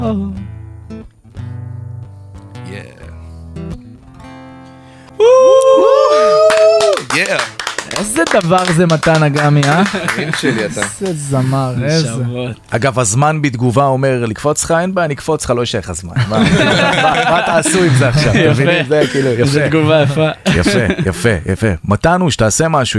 איזה דבר זה מתן אגמי, אה? אין שלי אתה. איזה זמר, איזה. אגב, הזמן בתגובה אומר, לקפוץ לך, אין בעיה, נקפוץ לך, לא יישאר לך זמן. מה תעשו עם זה עכשיו? יפה. זה כאילו, יפה. זו תגובה יפה. יפה, יפה, יפה. מתנו, שתעשה משהו.